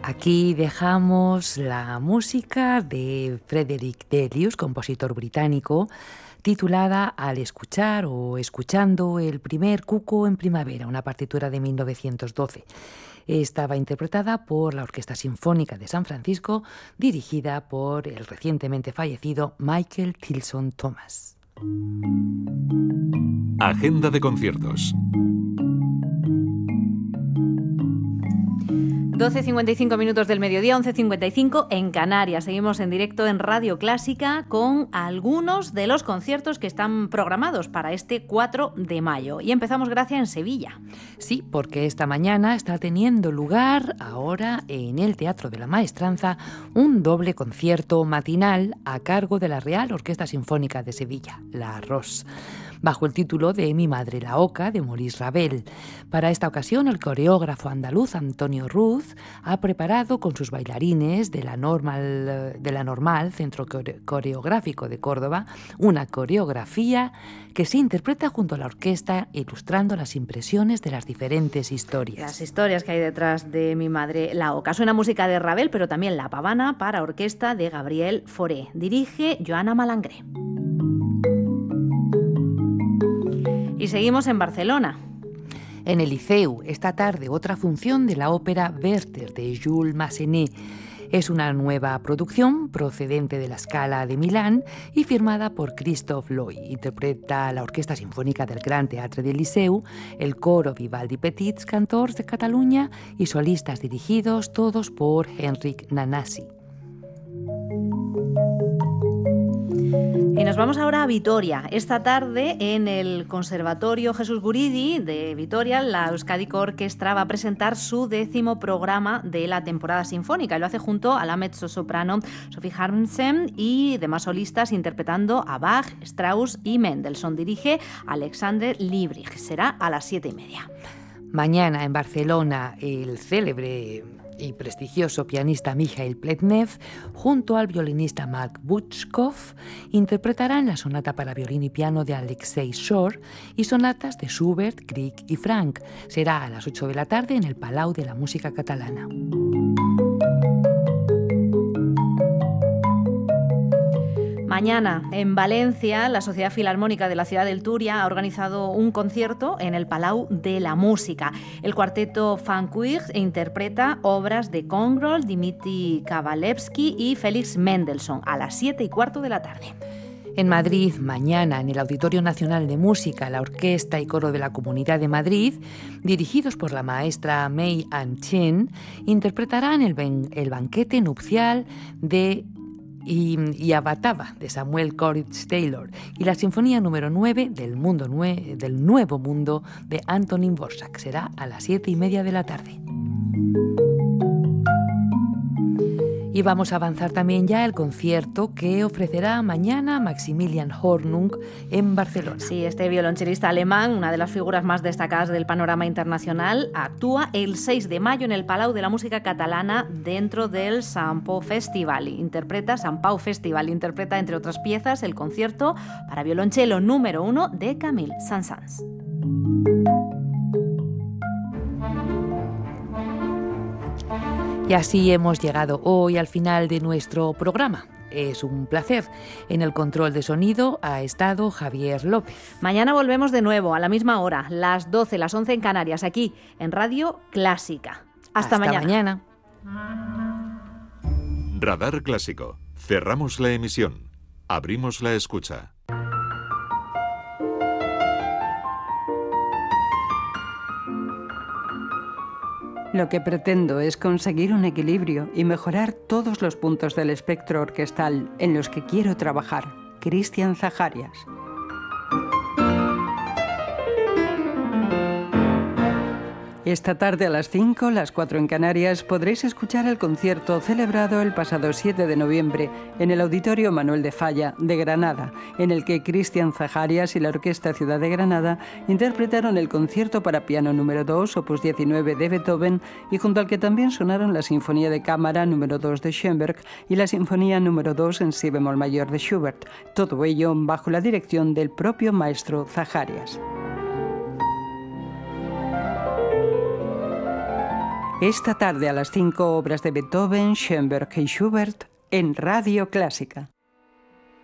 Aquí dejamos la música de Frederick Delius, compositor británico, titulada Al escuchar o escuchando el primer cuco en primavera, una partitura de 1912. Estaba interpretada por la Orquesta Sinfónica de San Francisco, dirigida por el recientemente fallecido Michael Tilson Thomas. Agenda de conciertos. 12:55 minutos del mediodía, 11:55 en Canarias. Seguimos en directo en Radio Clásica con algunos de los conciertos que están programados para este 4 de mayo. Y empezamos, Gracia, en Sevilla. Sí, porque esta mañana está teniendo lugar ahora en el Teatro de la Maestranza un doble concierto matinal a cargo de la Real Orquesta Sinfónica de Sevilla, la ROS, bajo el título de Mi madre la oca, de Maurice Ravel. Para esta ocasión, el coreógrafo andaluz Antonio Ruz ha preparado con sus bailarines de la Normal Centro Coreográfico de Córdoba una coreografía que se interpreta junto a la orquesta, ilustrando las impresiones de las diferentes historias. Las historias que hay detrás de Mi madre la oca. Suena música de Ravel, pero también La pavana para orquesta de Gabriel Fauré. Dirige Joana Malangré. Y seguimos en Barcelona. En el Liceu, esta tarde, otra función de la ópera Werther de Jules Massenet. Es una nueva producción procedente de la Scala de Milán y firmada por Christophe Loy. Interpreta la Orquesta Sinfónica del Gran Teatre del Liceu, el coro Vivaldi Petits Cantors de Cataluña y solistas dirigidos todos por Enric Nanasi. Y nos vamos ahora a Vitoria. Esta tarde en el Conservatorio Jesús Guridi de Vitoria, la Euskadiko Orkestra va a presentar su 10º programa de la temporada sinfónica y lo hace junto a la mezzosoprano Sophie Harmsen y demás solistas interpretando a Bach, Strauss y Mendelssohn. Dirige Alexander Liebrig. Será a las 7:30. Mañana en Barcelona, el célebre y prestigioso pianista Mikhail Pletnev, junto al violinista Mark Butchkov, interpretarán la sonata para violín y piano de Alexei Shor y sonatas de Schubert, Grieg y Franck. Será a las 8 de la tarde en el Palau de la Música Catalana. Mañana, en Valencia, la Sociedad Filarmónica de la Ciudad del Túria ha organizado un concierto en el Palau de la Música. El cuarteto Fanquir interpreta obras de Kongrol, Dmitri Kavalevsky y Félix Mendelssohn a las 7:15 de la tarde. En Madrid, mañana, en el Auditorio Nacional de Música, la Orquesta y Coro de la Comunidad de Madrid, dirigidos por la maestra Mei An Chen, interpretarán el banquete nupcial de Avatava de Samuel Coleridge Taylor y la Sinfonía número 9 del Nuevo Mundo de Antonín Dvořák. Será a las 7:30 de la tarde. Y vamos a avanzar también ya el concierto que ofrecerá mañana Maximilian Hornung en Barcelona. Sí, este violonchelista alemán, una de las figuras más destacadas del panorama internacional, actúa el 6 de mayo en el Palau de la Música Catalana dentro del Sant Pau Festival. Interpreta, entre otras piezas, el concierto para violonchelo número 1 de Camille Saint-Saëns. Y así hemos llegado hoy al final de nuestro programa. Es un placer. En el control de sonido ha estado Javier López. Mañana volvemos de nuevo a la misma hora, las 12, las 11 en Canarias, aquí en Radio Clásica. Hasta mañana. Radar Clásico. Cerramos la emisión. Abrimos la escucha. Lo que pretendo es conseguir un equilibrio y mejorar todos los puntos del espectro orquestal en los que quiero trabajar. Cristian Zajarias. Esta tarde a las 5, las 4 en Canarias, podréis escuchar el concierto celebrado el pasado 7 de noviembre en el Auditorio Manuel de Falla de Granada, en el que Cristian Zajarias y la Orquesta Ciudad de Granada interpretaron el concierto para piano número 2, opus 19 de Beethoven, y junto al que también sonaron la Sinfonía de Cámara número 2 de Schoenberg y la Sinfonía número 2 en si bemol mayor de Schubert, todo ello bajo la dirección del propio maestro Zajarias. Esta tarde a las 5 obras de Beethoven, Schoenberg y Schubert en Radio Clásica.